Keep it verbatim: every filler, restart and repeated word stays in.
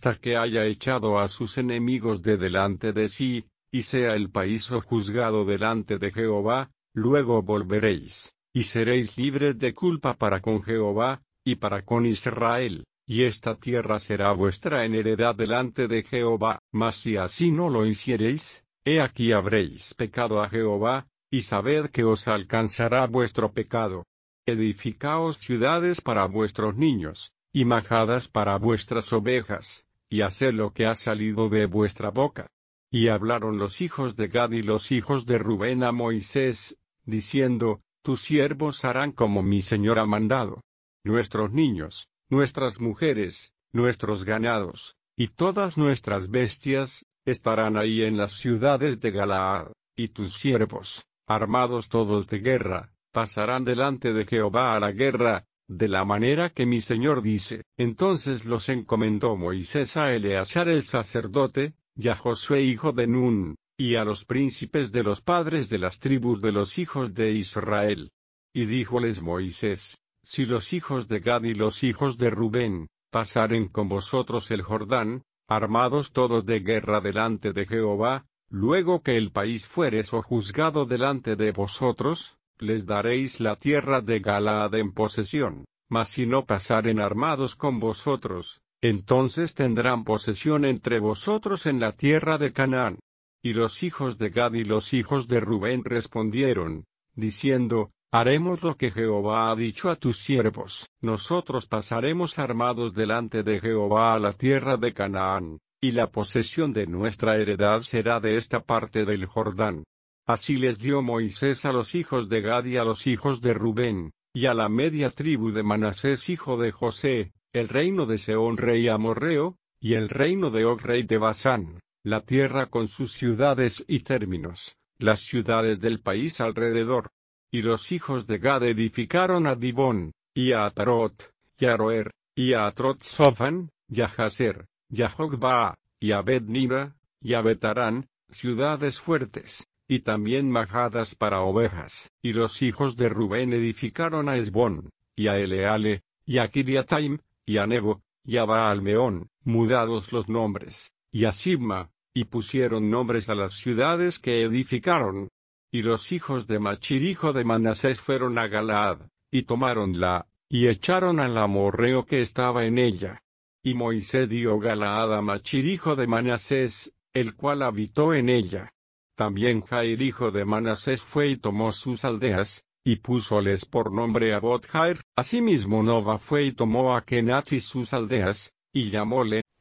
hasta que haya echado a sus enemigos de delante de sí, y sea el país sojuzgado delante de Jehová, luego volveréis, y seréis libres de culpa para con Jehová, y para con Israel, y esta tierra será vuestra en heredad delante de Jehová. Mas si así no lo hiciereis, he aquí habréis pecado a Jehová, y sabed que os alcanzará vuestro pecado. Edificaos ciudades para vuestros niños, y majadas para vuestras ovejas, y haced lo que ha salido de vuestra boca. Y hablaron los hijos de Gad y los hijos de Rubén a Moisés, diciendo, tus siervos harán como mi señor ha mandado. Nuestros niños, nuestras mujeres, nuestros ganados, y todas nuestras bestias, estarán ahí en las ciudades de Galaad, y tus siervos, armados todos de guerra, pasarán delante de Jehová a la guerra, de la manera que mi señor dice. Entonces los encomendó Moisés a Eleazar el sacerdote, y a Josué hijo de Nun, y a los príncipes de los padres de las tribus de los hijos de Israel. Y díjoles Moisés, si los hijos de Gad y los hijos de Rubén, pasaren con vosotros el Jordán, armados todos de guerra delante de Jehová, luego que el país fuere sojuzgado delante de vosotros, les daréis la tierra de Galaad en posesión, mas si no pasaren armados con vosotros, entonces tendrán posesión entre vosotros en la tierra de Canaán. Y los hijos de Gad y los hijos de Rubén respondieron, diciendo, haremos lo que Jehová ha dicho a tus siervos. Nosotros pasaremos armados delante de Jehová a la tierra de Canaán, y la posesión de nuestra heredad será de esta parte del Jordán. Así les dio Moisés a los hijos de Gad y a los hijos de Rubén, y a la media tribu de Manasés hijo de José, el reino de Sehón rey amorreo, y el reino de Og rey de Basán, la tierra con sus ciudades y términos, las ciudades del país alrededor. Y los hijos de Gad edificaron a Dibón, y a Atarot, y a Aroer, y a Atrot-Sofan, y a Jazer, y a Jogbaa, y a Bet-Nira, y a Betarán, ciudades fuertes, y también majadas para ovejas. Y los hijos de Rubén edificaron a Esbón, y a Eleale, y a Kiriataim, y a Nebo, y a Baal-Meón, mudados los nombres, y a Sibma, y pusieron nombres a las ciudades que edificaron. Y los hijos de Machir hijo de Manasés fueron a Galaad, y tomáronla, y echaron al amorreo que estaba en ella. Y Moisés dio Galaad a Machir hijo de Manasés, el cual habitó en ella. También Jair hijo de Manasés fue y tomó sus aldeas, y púsoles por nombre Abot Jair. Asimismo Nova fue y tomó a Kenat y sus aldeas, y llamóle